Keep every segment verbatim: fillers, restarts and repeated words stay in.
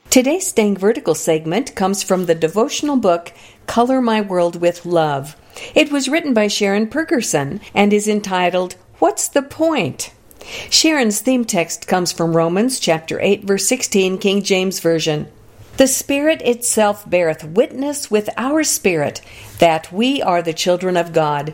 Today's Staying Vertical segment comes from the devotional book, Color My World with Love. It was written by Sharon Pergerson and is entitled, What's the Point? Sharon's theme text comes from Romans chapter eight, verse sixteen, King James Version. The Spirit itself beareth witness with our spirit that we are the children of God.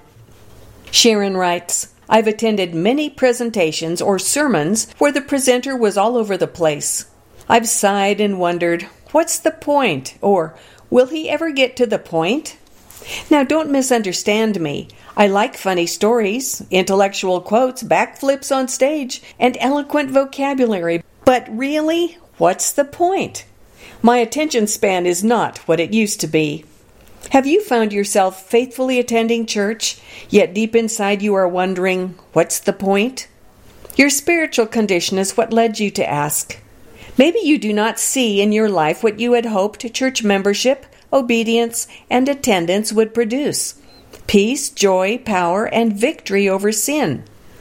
Sharon writes, I've attended many presentations or sermons where the presenter was all over the place. I've sighed and wondered, what's the point? Or, will he ever get to the point? Now, don't misunderstand me. I like funny stories, intellectual quotes, backflips on stage, and eloquent vocabulary. But really, what's the point? My attention span is not what it used to be. Have you found yourself faithfully attending church, yet deep inside you are wondering, what's the point? Your spiritual condition is what led you to ask. Maybe you do not see in your life what you had hoped church membership, obedience, and attendance would produce. Peace, joy, power, and victory over sin.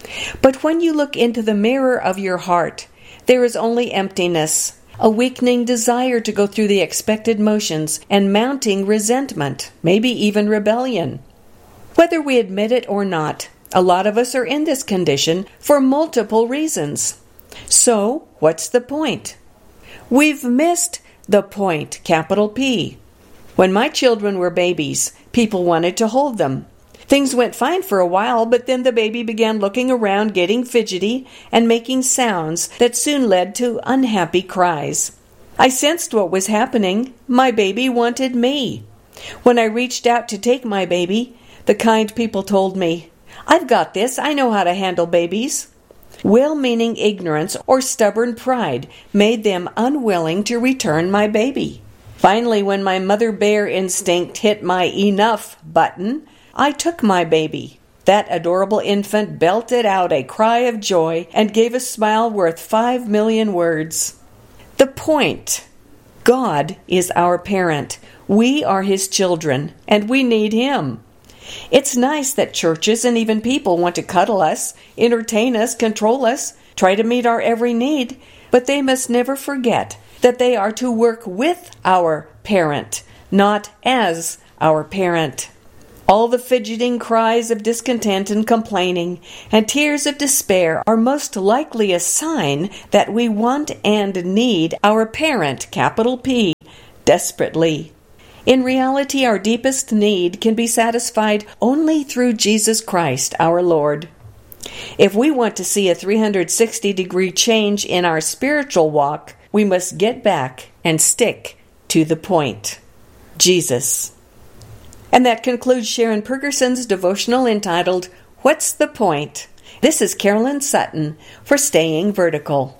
But when you look into the mirror of your heart, there is only emptiness, a weakening desire to go through the expected motions, and mounting resentment, maybe even rebellion. Whether we admit it or not, a lot of us are in this condition for multiple reasons. So, what's the point? We've missed the point, capital P. When my children were babies, people wanted to hold them. Things went fine for a while, but then the baby began looking around, getting fidgety, and making sounds that soon led to unhappy cries. I sensed what was happening. My baby wanted me. When I reached out to take my baby, the kind people told me, I've got this, I know how to handle babies. Well-meaning ignorance or stubborn pride made them unwilling to return my baby. Finally, when my mother bear instinct hit my enough button, I took my baby. That adorable infant belted out a cry of joy and gave a smile worth five million words. The point. God is our parent. We are His children, and we need Him. It's nice that churches and even people want to cuddle us, entertain us, control us, try to meet our every need, but they must never forget that they are to work with our parent, not as our parent. All the fidgeting cries of discontent and complaining and tears of despair are most likely a sign that we want and need our parent, capital P, desperately. In reality, our deepest need can be satisfied only through Jesus Christ, our Lord. If we want to see a three hundred sixty degree change in our spiritual walk, we must get back and stick to the point. Jesus. And that concludes Sharon Pergerson's devotional entitled, What's the Point? This is Carolyn Sutton for Staying Vertical.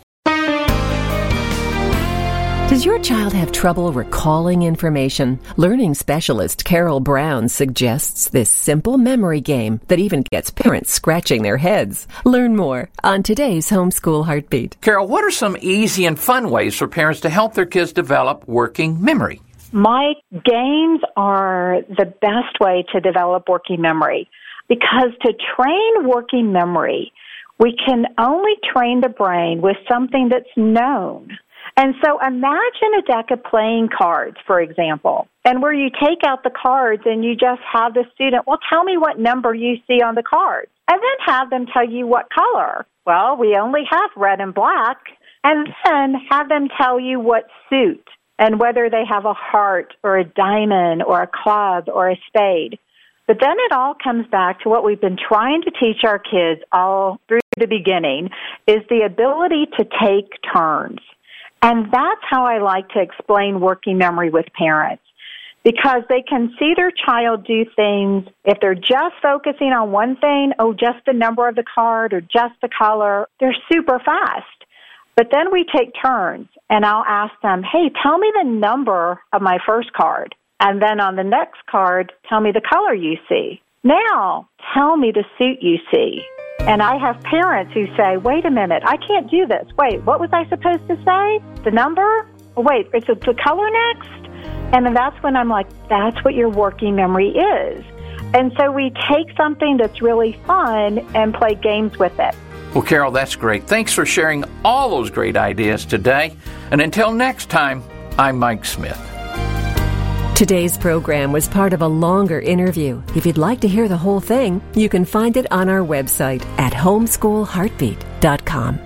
Does your child have trouble recalling information? Learning specialist Carol Brown suggests this simple memory game that even gets parents scratching their heads. Learn more on today's Homeschool Heartbeat. Carol, what are some easy and fun ways for parents to help their kids develop working memory? My games are the best way to develop working memory because to train working memory, we can only train the brain with something that's known. And so imagine a deck of playing cards, for example, and where you take out the cards and you just have the student, well, tell me what number you see on the card, and then have them tell you what color. Well, we only have red and black, and then have them tell you what suit and whether they have a heart or a diamond or a club or a spade. But then it all comes back to what we've been trying to teach our kids all through the beginning, is the ability to take turns. And that's how I like to explain working memory with parents, because they can see their child do things. If they're just focusing on one thing, oh, just the number of the card or just the color, they're super fast. But then we take turns, and I'll ask them, hey, tell me the number of my first card. And then on the next card, tell me the color you see. Now, tell me the suit you see. And I have parents who say, wait a minute, I can't do this. Wait, what was I supposed to say? The number? Oh, wait, it's a, the color next? And then that's when I'm like, that's what your working memory is. And so we take something that's really fun and play games with it. Well, Carol, that's great. Thanks for sharing all those great ideas today. And until next time, I'm Mike Smith. Today's program was part of a longer interview. If you'd like to hear the whole thing, you can find it on our website at homeschool heartbeat dot com.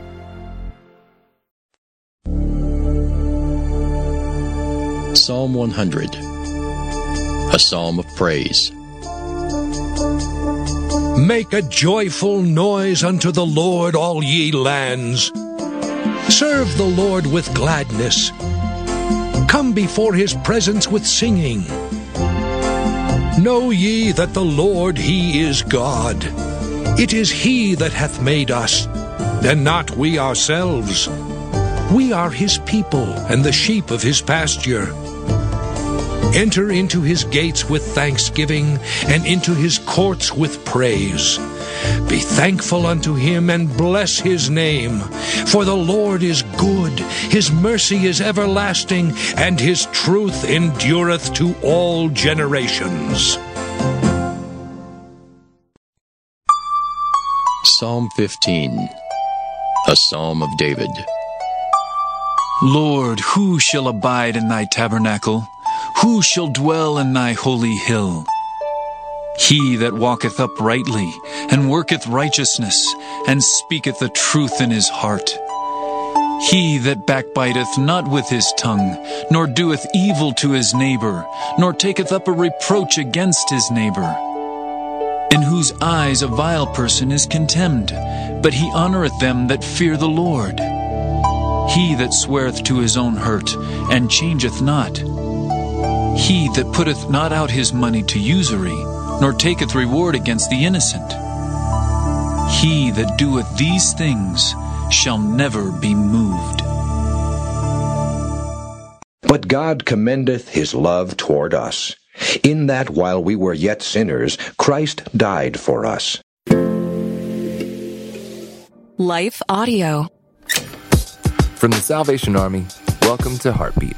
Psalm one hundred, a psalm of praise. Make a joyful noise unto the Lord, all ye lands. Serve the Lord with gladness. Come before his presence with singing. Know ye that the Lord, he is God. It is he that hath made us, and not we ourselves. We are his people, and the sheep of his pasture. Enter into his gates with thanksgiving, and into his courts with praise. Be thankful unto him, and bless his name. For the Lord is good, his mercy is everlasting, and his truth endureth to all generations. Psalm fifteen, a psalm of David. Lord, who shall abide in thy tabernacle? Who shall dwell in thy holy hill? He that walketh uprightly, and worketh righteousness, and speaketh the truth in his heart. He that backbiteth not with his tongue, nor doeth evil to his neighbor, nor taketh up a reproach against his neighbor. In whose eyes a vile person is contemned, but he honoureth them that fear the Lord. He that sweareth to his own hurt, and changeth not. He that putteth not out his money to usury, nor taketh reward against the innocent. He that doeth these things shall never be moved. But God commendeth his love toward us, in that while we were yet sinners, Christ died for us. Life Audio. From the Salvation Army, welcome to Heartbeat.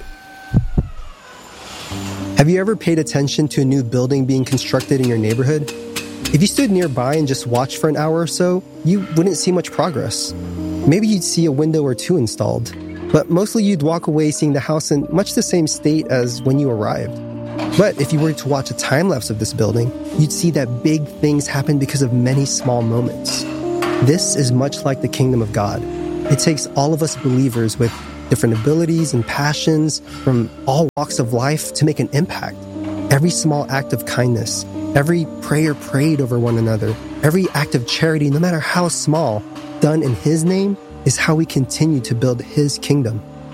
Have you ever paid attention to a new building being constructed in your neighborhood? If you stood nearby and just watched for an hour or so, you wouldn't see much progress. Maybe you'd see a window or two installed, but mostly you'd walk away seeing the house in much the same state as when you arrived. But if you were to watch a time-lapse of this building, you'd see that big things happen because of many small moments. This is much like the kingdom of God. It takes all of us believers with different abilities and passions from all walks of life to make an impact. Every small act of kindness, every prayer prayed over one another, every act of charity, no matter how small, done in his name, is how we continue to build his kingdom.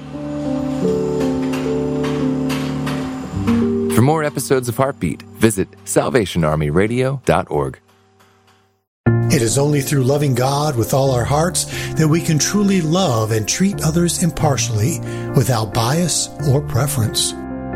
For more episodes of Heartbeat, visit salvation army radio dot org. It is only through loving God with all our hearts that we can truly love and treat others impartially without bias or preference.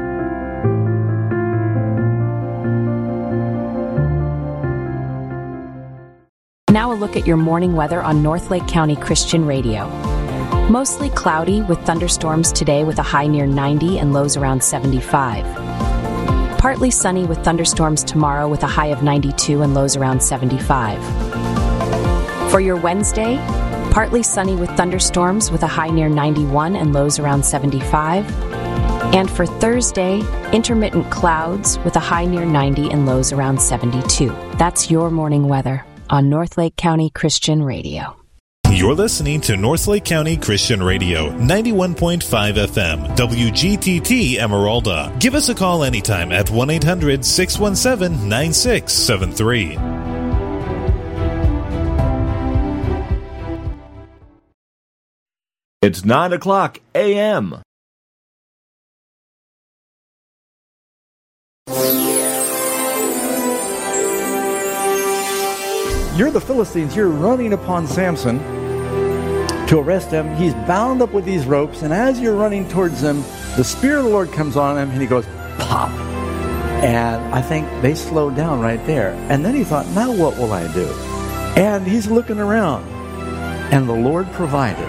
Now a look at your morning weather on Northlake County Christian Radio. Mostly cloudy with thunderstorms today with a high near ninety and lows around seventy-five. Partly sunny with thunderstorms tomorrow with a high of ninety-two and lows around seventy-five. For your Wednesday, partly sunny with thunderstorms with a high near ninety-one and lows around seventy-five. And for Thursday, intermittent clouds with a high near ninety and lows around seventy-two. That's your morning weather on Northlake County Christian Radio. You're listening to Northlake County Christian Radio, ninety-one point five F M, W G T T Emeralda. Give us a call anytime at one eight hundred six one seven nine six seven three. It's nine o'clock a m You're the Philistines. You're running upon Samson to arrest him. He's bound up with these ropes, and as you're running towards him, the Spirit of the Lord comes on him, and he goes, pop. And I think they slowed down right there. And then he thought, now what will I do? And he's looking around, and the Lord provided.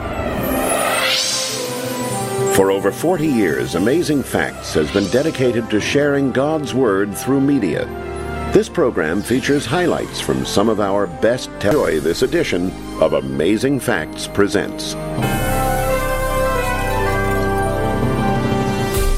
For over forty years, Amazing Facts has been dedicated to sharing God's Word through media. This program features highlights from some of our best. Enjoy this edition of Amazing Facts Presents.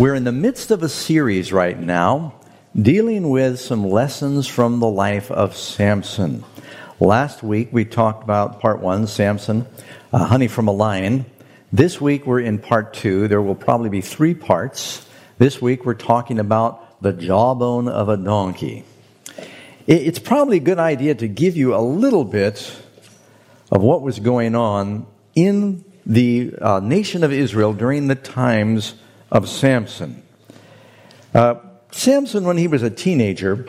We're in the midst of a series right now dealing with some lessons from the life of Samson. Last week we talked about part one, Samson, uh, honey from a lion. This week we're in part two. There will probably be three parts. This week we're talking about the jawbone of a donkey. It's probably a good idea to give you a little bit of what was going on in the uh, nation of Israel during the times of Samson. Uh, Samson, when he was a teenager,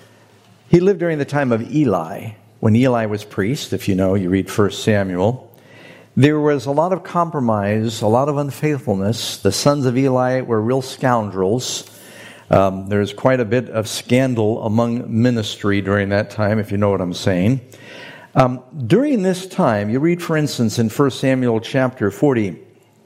he lived during the time of Eli. When Eli was priest, if you know, you read First Samuel, there was a lot of compromise, a lot of unfaithfulness. The sons of Eli were real scoundrels. Um, there's quite a bit of scandal among ministry during that time, if you know what I'm saying. Um, during this time, you read, for instance, in First Samuel chapter forty,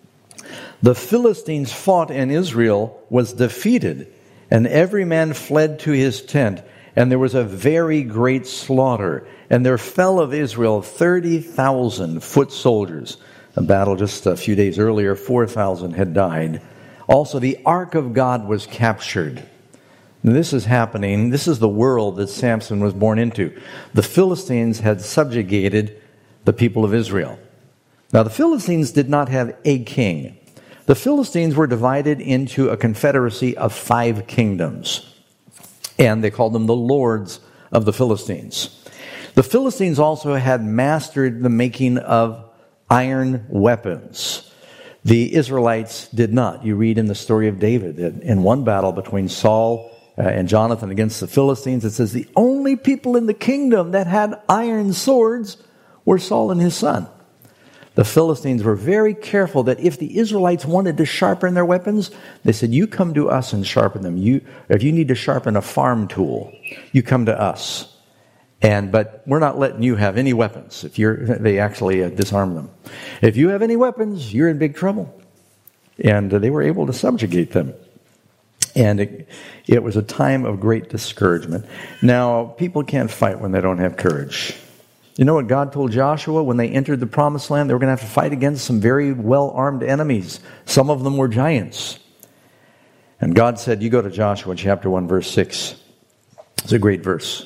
the Philistines fought and Israel was defeated, and every man fled to his tent, and there was a very great slaughter. And there fell of Israel thirty thousand foot soldiers. A battle just a few days earlier, four thousand had died. Also, the Ark of God was captured. Now, this is happening. This is the world that Samson was born into. The Philistines had subjugated the people of Israel. Now, the Philistines did not have a king. The Philistines were divided into a confederacy of five kingdoms. And they called them the lords of the Philistines. The Philistines also had mastered the making of iron weapons. The Israelites did not. You read in the story of David, in one battle between Saul uh, and Jonathan against the Philistines, it says the only people in the kingdom that had iron swords were Saul and his son. The Philistines were very careful that if the Israelites wanted to sharpen their weapons, they said, you come to us and sharpen them. You, if you need to sharpen a farm tool, you come to us. And but we're not letting you have any weapons. If you're, they actually uh, disarm them. If you have any weapons, you're in big trouble. And uh, they were able to subjugate them. And it, it was a time of great discouragement. Now, people can't fight when they don't have courage. You know what God told Joshua when they entered the promised land? They were going to have to fight against some very well-armed enemies. Some of them were giants. And God said, you go to Joshua chapter one, verse six. It's a great verse.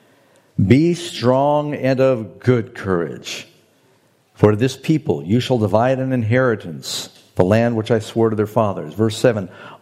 Be strong and of good courage. For this people you shall divide an inheritance, the land which I swore to their fathers. Verse seven.